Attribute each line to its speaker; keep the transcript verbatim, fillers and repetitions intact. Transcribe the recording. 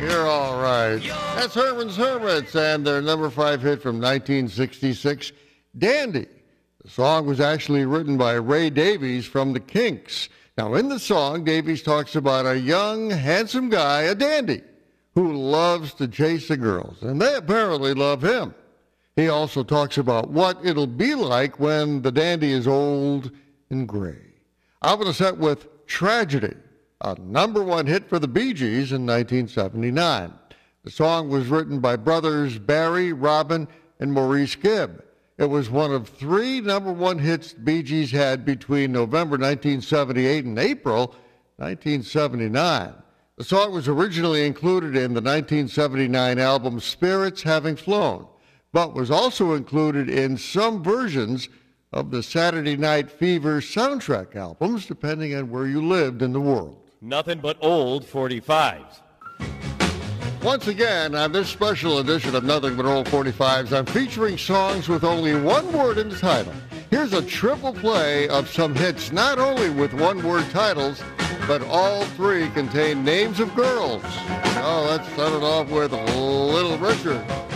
Speaker 1: You're all right. That's Herman's Hermits and their number five hit from nineteen sixty-six, Dandy. The song was actually written by Ray Davies from the Kinks. Now, in the song, Davies talks about a young, handsome guy, a dandy, who loves to chase the girls, and they apparently love him. He also talks about what it'll be like when the dandy is old and gray. I'm going to set with Tragedy, a number one hit for the Bee Gees in nineteen seventy-nine. The song was written by brothers Barry, Robin, and Maurice Gibb. It was one of three number one hits the Bee Gees had between November nineteen seventy-eight and April nineteen seventy-nine. The song was originally included in the nineteen seventy-nine album Spirits Having Flown, but was also included in some versions of the Saturday Night Fever soundtrack albums, depending on where you lived in the world.
Speaker 2: Nothing but old forty-fives.
Speaker 1: Once again, on this special edition of Nothing But Old forty-fives, I'm featuring songs with only one word in the title. Here's a triple play of some hits not only with one-word titles, but all three contain names of girls. Oh, let's start it off with Little Richard.